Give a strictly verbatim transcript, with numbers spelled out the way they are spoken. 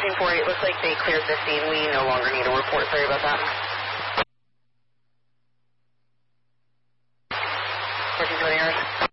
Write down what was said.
fourteen forty, it looks like they cleared the scene. We no longer need a report. Sorry about that. fourteen twenty,